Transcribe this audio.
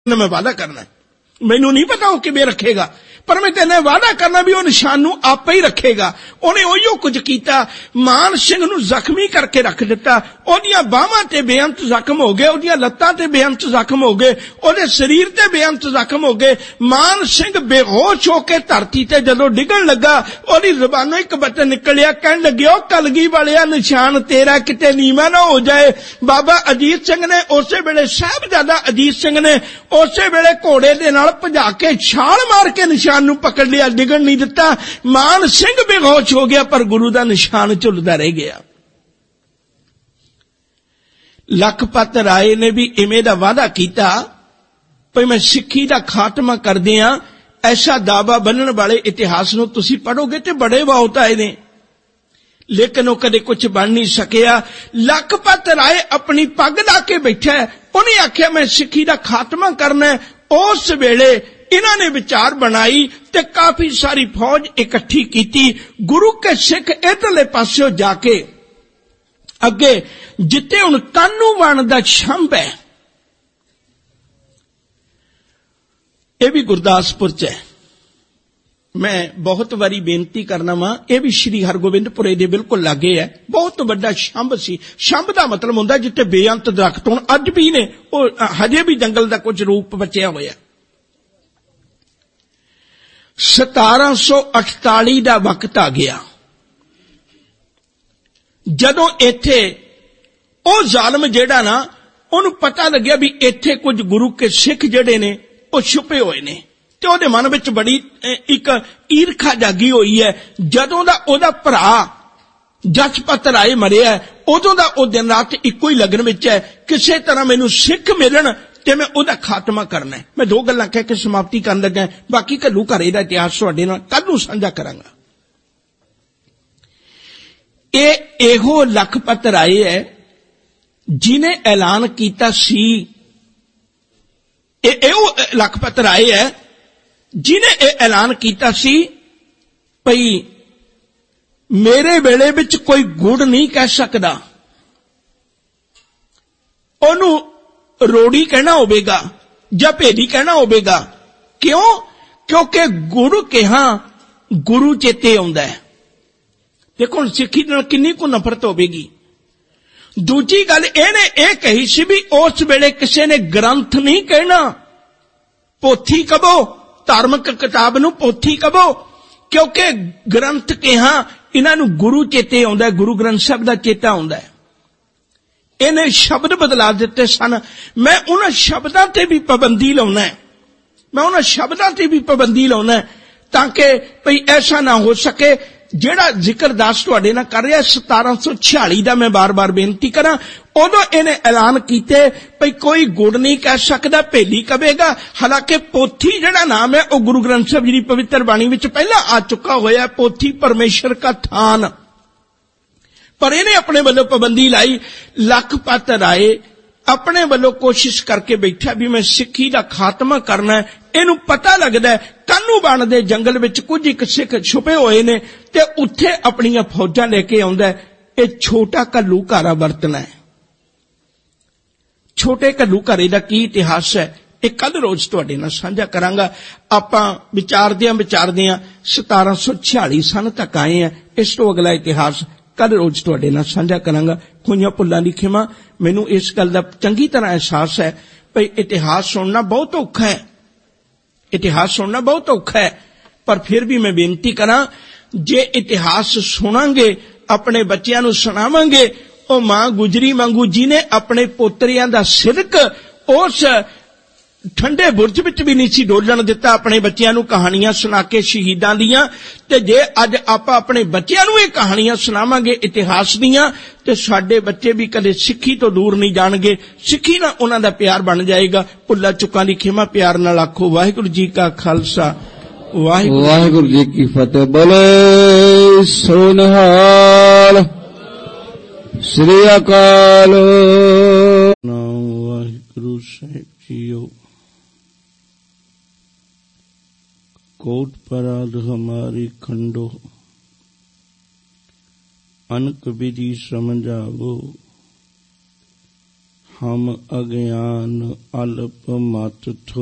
मैं वादा करना, मैनू नहीं पता वो किवें रखेगा, पर मैं तेने वादा करना भी वो निशान नू आपे ही रखेगा। उन्हें उहियो कुछ कीता, मान सिंह नू जख्मी करके रख दिता, ओदियां बाहां ते बेअंत जख्म हो गए, ओदियां लत्तां ते बेअंत जख्म हो गए, ओदे शरीर ते बेअंत जख्म हो गए। मान सिंह बेहोश होके धरती ते जदों डिगण लगा, ओदी ज़बानों एक बचन निकलिया, कहण लगे, ओ कलगी वालिया निशान तेरा किते नीवा ना हो जाए। बाबा अजीत सिंह ने उसे वेले, साहिबजादा अजीत सिंह ने उसे वेले घोड़े दे नाल भजा के छाल मार के निशान नू पकड़ लिया, डिगण नहीं दिता। मान सिंह बेहोश हो गया, पर गुरु दा निशान झुलदा रह गया। लखपत राय ने भी इवें दा वादा कीता, भाई मैं सिक्खी दा खात्मा कर दियां। ऐसा दावा बनने वाले इतिहास नू तुसी पढ़ोगे ते बड़े बहुत आए ने, लेकिन वो कदे कुछ बन नहीं सकिया। लखपत राय अपनी पग ला के बैठा है, उन्हें आख्या मैं सिक्खी दा खात्मा करना है। उस वेले इन्हां ने विचार बनाई ते काफी सारी फौज इकट्ठी कीती। गुरु के सिख इधरले पास्यों जाके अगे जिते हुण कानूवान दा छंभ है, यह भी गुरदासपुर च है। मैं बहुत बारी बेनती करना वा, यह भी श्री हरगोबिंदपुरे दे बिल्कुल लागे है। बहुत बड़ा छंभ सी। छंभ दा मतलब हुंदा जिथे बेअंत दरख्त होण, अज भी ने, हजे भी जंगल दा कुछ रूप बचिया होया। 1748 दा वक्त आ गया जदों इत्थे ओ जालम जेड़ा ना, उन्हें पता लग्या भी इत्थे कुछ गुरु के सिख जेड़े ने वो छुपे हुए ने, ते ओदे मन विच बड़ी एक ईरखा जागी हुई है। जदों दा ओदा भरा जसपत राय मरिया, उदों दा ओ दिन रात इक्को ही लगन विच है, किसे तरह मैनू सिख मिलन ते मैं ओदा खात्मा करना है। मैं दो गल्लां कह के समाप्ति करन लगा, बाकी घल्लू घरे दा इतिहास तुहाडे नाल कल नूं साझा करांगा। एहो लखपत राय है जिन्हें ऐलान कीता सी, एहो लखपत राय है जिन्हें ऐलान कीता सी भई मेरे वेले विच कोई गुड़ नहीं कह सकदा, ओनू रोड़ी कहना होवेगा या भेदी कहना होवेगा। क्यों? क्योंकि गुरु कहा गुरु चेते आउंदा है। देखो सिक्खी नाल किन्नी को नफरत होवेगी। दूजी गल इहने यह कही सी भी उस वेले किसी ने ग्रंथ नहीं कहना, पोथी कहो, धार्मिक किताब नूं पोथी कहो, क्योंकि ग्रंथ कहा इन्हां नूं गुरु चेते आउंदा है, गुरु ग्रंथ साहिब दा चेता आउंदा है। इन्हें शब्द बदला दिते सन। मैं उन्हां शब्दां ते भी पाबंदी लाउना है, मैं उन्हां शब्दां ते भी पाबंदी लाउना है, ताकि भई ऐसा ना हो सके जेड़ा जिक्र दास तुहाडे नाल कर रहा 1746 दा, मैं बार बार बेनती करा, उदों इन्हें ऐलान कीते भई कोई गुड़ नहीं कह सकदा, भेली कवेगा। हालांकि पोथी जेड़ा नाम है वह गुरु ग्रंथ साहिब जी की पवित्र बाणी विच पहला आ चुका होया, पोथी परमेश्वर का थान, पर इन्हें अपने वालों पाबंदी लाई। लखपत राय अपने वालों कोशिश करके बैठा भी मैं सिक्खी दा खात्मा करना है। इनू पता लगदा है कानूवान दे जंगल विच कुछ एक सिख छुपे हुए ने, ते उत्थे अपनियां फौजां लेके आउंदा है। ये छोटा घल्लू घारा वरतना है। छोटे घल्लू घारे दा की इतिहास है, एक कल रोज तुहाडे नाल साझा करांगा। आपां विचारदियां 1746 सन तक आए हैं। इस तो अगला इतिहास कल रोज तुहाडे नाल साझा करांगा। खोइयां भुल्लां दी खिमा, मैनू इस गल दा चंगी तरह एहसास है भई इतिहास सुनना बहुत औखा है, इतिहास सुनना बहुत औखा है, पर फिर भी मैं बेनती करां, जे इतिहास सुनांगे, अपने बच्चियां नूं सुणावांगे, ओ मां गुजरी वांगू जिन्हें अपने पोतरियां दा सिरक उस ठंडे बुरज विच भी नहीं सी डोलण दिता, अपने बच्चियां नूं कहानियां सुना के शहीदां दियां। ते जे अज आपां अपने बच्चियां नूं ये कहानियां सुणावांगे इतिहास दियां, ते साडे बच्चे भी कदे सिक्खी तो दूर नहीं जाणगे, सिक्खी ना उन्हां दा प्यार बन जाएगा। भुल्ला चुकां दी खिमा प्यार नाल आखो वाहिगुरू जी का खालसा वाहिगुरू जी की फतेह। बोले सो निहाल श्री अकाल। वाहिगुरू साहिब जीओ कोट पराध हमारी खंडो, अनक विधि समझावो, हम अज्ञान अल्प मत